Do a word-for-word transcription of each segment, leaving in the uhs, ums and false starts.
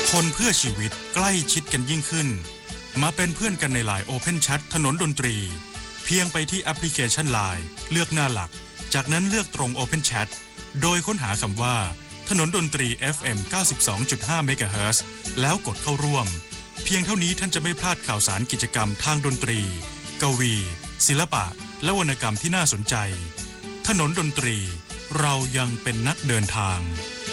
คนเพื่อชีวิตใกล้ชิดกันยิ่งขึ้นมาเป็นเพื่อนกันในไลน์ Open Chat ถนนดนตรีเพียงไปที่แอปพลิเคชัน ไลน์ เลือกหน้าหลักจากนั้นเลือกตรง Open Chat โดยค้นหาคำว่าถนนดนตรี เอฟ เอ็ม เก้าสิบสองจุดห้า เมกะเฮิรตซ์ แล้วกดเข้าร่วมเพียงเท่านี้ท่านจะไม่พลาดข่าวสารกิจกรรมทางดนตรีกวีศิลปะและวรรณกรรมที่น่าสนใจถนนดนตรีเรายังเป็นนักเดินทาง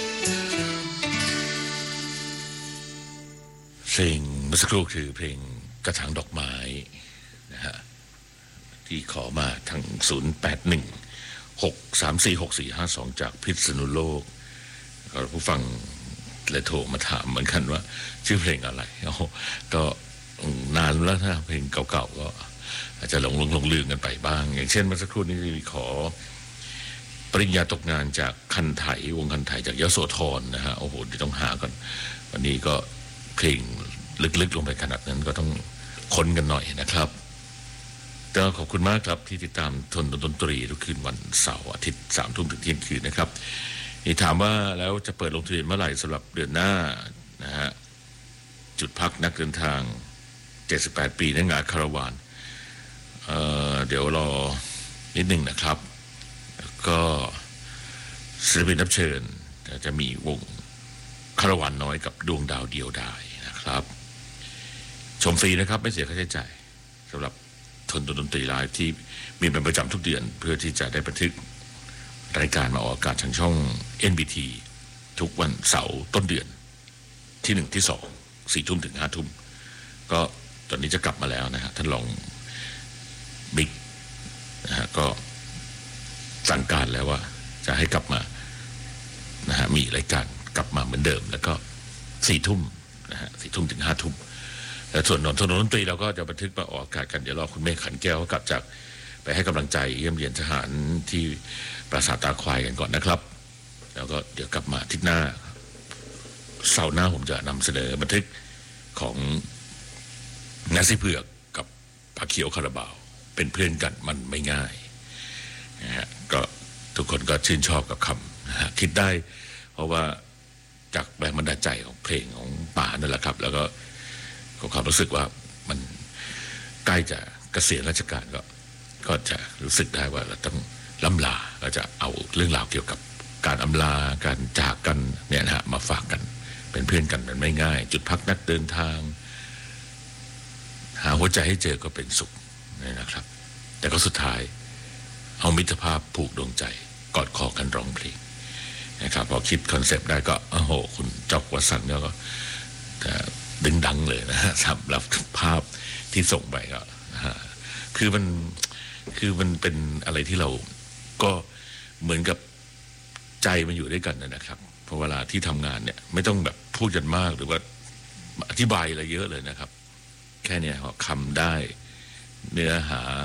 เพลงเมื่อสักครู่คือเพลงกระถางดอกไม้นะฮะที่ขอมาทางศูนย์ แปด หนึ่ง หก สาม สี่ หก สี่ ห้า สอง จากพิษณุโลกก็ผู้ฟังเลยโทรมาถามเหมือนกันว่าชื่อเพลงอะไรก็นานแล้วนะเพลงเก่าๆก็อาจจะหลงหลงหลงลืมกันไปบ้างอย่างเช่นเมื่อสักครู่นี้ขอปริญญาตกงานจากคันไถวงคันไถจากยโสธรนะฮะโอ้โหเดี๋ยวต้องหาก่อนวันนี้ก็เพลงลึกๆลงไปขนาดนั้นก็ต้องค้นกันหน่อยนะครับก็ขอบคุณมากครับที่ติดตามทนดนตรีทุกคืนวันเสาร์อาทิตย์สามทุ่มถึงเที่ยงคืนนะครับนี่ถามว่าแล้วจะเปิดลงทะเบียนเมื่อไหร่สำหรับเดือนหน้านะฮะจุดพักนักเดินทางเจ็ดสิบแปดปีในงานคาราวาน เอ่อเดี๋ยวรอนิดหนึ่งนะครับก็ศิลปินรับเชิญจะมีวงคาราวานน้อยกับดวงดาวเดียวดายนะครับชมฟรีนะครับไม่เสียค่าใช้จ่ายสำหรับทนดนตรีไลฟ์ที่มีเป็นประจำทุกเดือนเพื่อที่จะได้บันทึกรายการมาออกอากาศทางช่อง เอ็น บี ที ทุกวันเสาร์ต้นเดือนที่หนึ่งที่สองสี่ทุ่มถึงห้าทุ่มก็ตอนนี้จะกลับมาแล้วนะฮะท่านลองบิ๊กนะฮะก็สั่งการแล้วว่าจะให้กลับมานะฮะมีรายการกลับมาเหมือนเดิมแล้วก็สี่ทุ่มนะฮะสี่ทุ่มถึงห้าทุ่มแต่ส่วนนนทนดนตรีเราก็จะบันทึกมาออกอากาศกันเดี๋ยวรอคุณเมฆขันแก้วกลับจากไปให้กำลังใจเยี่ยมเยียนทหารที่ปราสาทตาควายกันก่อนนะครับแล้วก็เดี๋ยวกลับมาอาทิตย์หน้าเสาร์หน้าผมจะนำเสนอบันทึกของนาซีเผือกกับปลาเขียวคาราบาวเป็นเพื่อนกันมันไม่ง่ายนะฮะก็ทุกคนก็ชื่นชอบกับคำนะฮะคิดได้เพราะว่าจากแรงบันดาลใจของเพลงของป่านั่นแหละครับแล้วก็ความรู้สึกว่ามันใกล้จะเกษียณราชการก็ก็จะรู้สึกได้ว่าเราต้องล่ำลาเราจะเอาเรื่องราวเกี่ยวกับการอำลาการจากกันเนี่ยนะฮะมาฝากกันเป็นเพื่อนกันมันไม่ง่ายจุดพักนักเดินทางหาหัวใจให้เจอก็เป็นสุขนี่นะครับแต่ก็สุดท้ายเอามิตรภาพผูกดวงใจกอดคอกันร้องเพลงนะครับพอคิดคอนเซปต์ได้ก็โอ้โหคุณจอกวสันต์ก็ดึงดังเลยนะฮะสำหรับภาพที่ส่งไปก็คือมันคือมันเป็นอะไรที่เราก็เหมือนกับใจมันอยู่ด้วยกันนะครับเพราะเวลาที่ทำงานเนี่ยไม่ต้องแบบพูดกันมากหรือว่าอธิบายอะไรเยอะเลยนะครับแค่นี้คำได้เนื้อหา